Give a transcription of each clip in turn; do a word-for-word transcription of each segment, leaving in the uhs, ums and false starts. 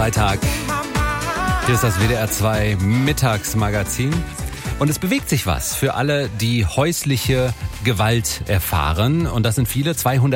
Freitag. Hier ist das W D R zwei Mittagsmagazin. Und es bewegt sich was für alle, die häusliche Gewalt erfahren. Und das sind viele,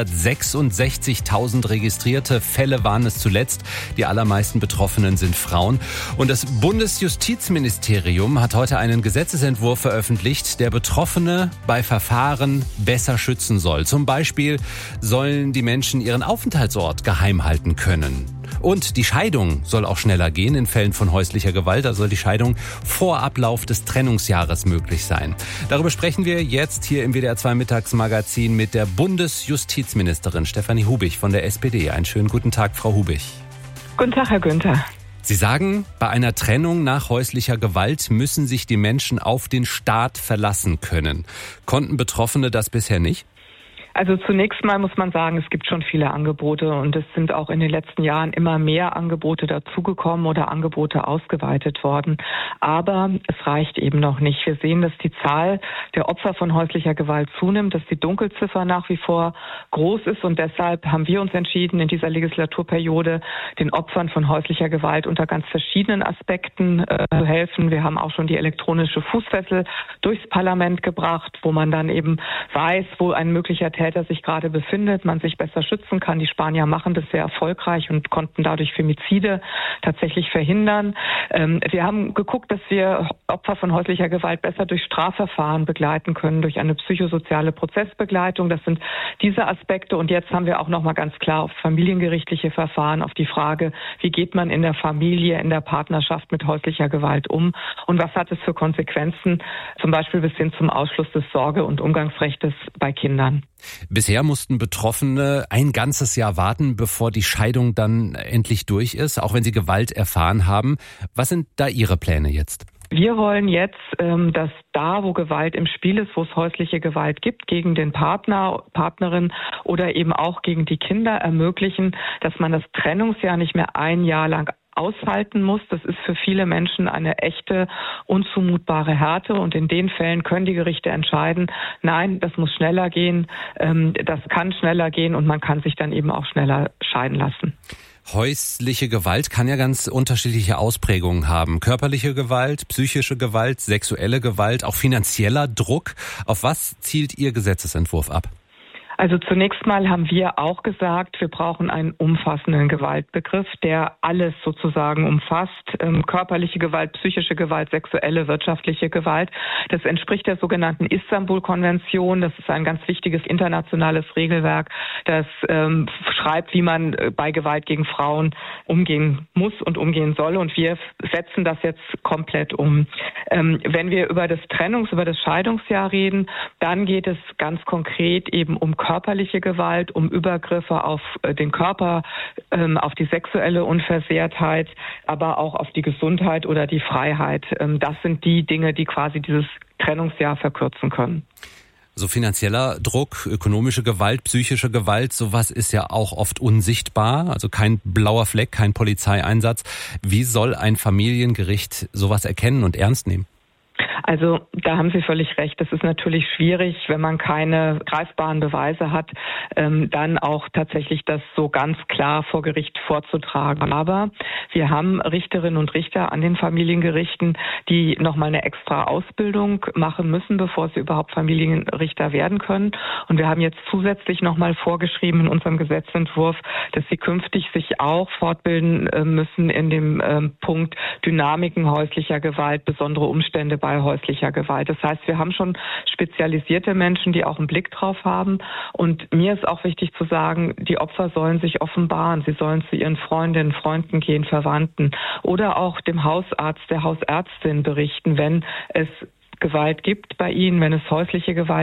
zweihundertsechsundsechzigtausend registrierte Fälle waren es zuletzt. Die allermeisten Betroffenen sind Frauen. Und das Bundesjustizministerium hat heute einen Gesetzesentwurf veröffentlicht, der Betroffene bei Verfahren besser schützen soll. Zum Beispiel sollen die Menschen ihren Aufenthaltsort geheim halten können. Und die Scheidung soll auch schneller gehen in Fällen von häuslicher Gewalt. Da soll die Scheidung vor Ablauf des Trennungsjahres möglich sein. Darüber sprechen wir jetzt hier im W D R zwei Mittagsmagazin mit der Bundesjustizministerin Stefanie Hubich von der S P D. Einen schönen guten Tag, Frau Hubich. Guten Tag, Herr Günther. Sie sagen, bei einer Trennung nach häuslicher Gewalt müssen sich die Menschen auf den Staat verlassen können. Konnten Betroffene das bisher nicht? Also zunächst mal muss man sagen, es gibt schon viele Angebote und es sind auch in den letzten Jahren immer mehr Angebote dazugekommen oder Angebote ausgeweitet worden. Aber es reicht eben noch nicht. Wir sehen, dass die Zahl der Opfer von häuslicher Gewalt zunimmt, dass die Dunkelziffer nach wie vor groß ist und deshalb haben wir uns entschieden, in dieser Legislaturperiode den Opfern von häuslicher Gewalt unter ganz verschiedenen Aspekten äh, zu helfen. Wir haben auch schon die elektronische Fußfessel durchs Parlament gebracht, wo man dann eben weiß, wo ein möglicher Täter sich gerade befindet, man sich besser schützen kann. Die Spanier machen das sehr erfolgreich und konnten dadurch Femizide tatsächlich verhindern. Ähm, wir haben geguckt, dass wir Opfer von häuslicher Gewalt besser durch Strafverfahren begleiten können, durch eine psychosoziale Prozessbegleitung. Das sind diese Aspekte. Und jetzt haben wir auch noch mal ganz klar auf familiengerichtliche Verfahren, auf die Frage, wie geht man in der Familie, in der Partnerschaft mit häuslicher Gewalt um und was hat es für Konsequenzen, zum Beispiel bis hin zum Ausschluss des Sorge- und Umgangsrechtes bei Kindern. Bisher mussten Betroffene ein ganzes Jahr warten, bevor die Scheidung dann endlich durch ist, auch wenn sie Gewalt erfahren haben. Was sind da Ihre Pläne jetzt? Wir wollen jetzt, dass da, wo Gewalt im Spiel ist, wo es häusliche Gewalt gibt, gegen den Partner, Partnerin oder eben auch gegen die Kinder ermöglichen, dass man das Trennungsjahr nicht mehr ein Jahr lang aushalten muss. Das ist für viele Menschen eine echte, unzumutbare Härte und in den Fällen können die Gerichte entscheiden, nein, das muss schneller gehen, das kann schneller gehen und man kann sich dann eben auch schneller scheiden lassen. Häusliche Gewalt kann ja ganz unterschiedliche Ausprägungen haben. Körperliche Gewalt, psychische Gewalt, sexuelle Gewalt, auch finanzieller Druck. Auf was zielt Ihr Gesetzesentwurf ab? Also zunächst mal haben wir auch gesagt, wir brauchen einen umfassenden Gewaltbegriff, der alles sozusagen umfasst. Ähm, körperliche Gewalt, psychische Gewalt, sexuelle, wirtschaftliche Gewalt. Das entspricht der sogenannten Istanbul-Konvention. Das ist ein ganz wichtiges internationales Regelwerk, das ähm, schreibt, wie man bei Gewalt gegen Frauen umgehen muss und umgehen soll. Und wir setzen das jetzt komplett um. Ähm, wenn wir über das Trennungs-, über das Scheidungsjahr reden, dann geht es ganz konkret eben um körperliche Gewalt, um Übergriffe auf den Körper, auf die sexuelle Unversehrtheit, aber auch auf die Gesundheit oder die Freiheit. Das sind die Dinge, die quasi dieses Trennungsjahr verkürzen können. So finanzieller Druck, ökonomische Gewalt, psychische Gewalt, sowas ist ja auch oft unsichtbar, also kein blauer Fleck, kein Polizeieinsatz. Wie soll ein Familiengericht sowas erkennen und ernst nehmen? Also da haben Sie völlig recht. Das ist natürlich schwierig, wenn man keine greifbaren Beweise hat, ähm, dann auch tatsächlich das so ganz klar vor Gericht vorzutragen. Aber wir haben Richterinnen und Richter an den Familiengerichten, die nochmal eine extra Ausbildung machen müssen, bevor sie überhaupt Familienrichter werden können. Und wir haben jetzt zusätzlich nochmal vorgeschrieben in unserem Gesetzentwurf, dass sie künftig sich auch fortbilden äh, müssen in dem ähm, Punkt Dynamiken häuslicher Gewalt, besondere Umstände bei häuslicher Gewalt. Das heißt, wir haben schon spezialisierte Menschen, die auch einen Blick drauf haben. Und mir ist auch wichtig zu sagen, die Opfer sollen sich offenbaren. Sie sollen zu ihren Freundinnen, Freunden gehen, Verwandten oder auch dem Hausarzt, der Hausärztin berichten, wenn es Gewalt gibt bei ihnen, wenn es häusliche Gewalt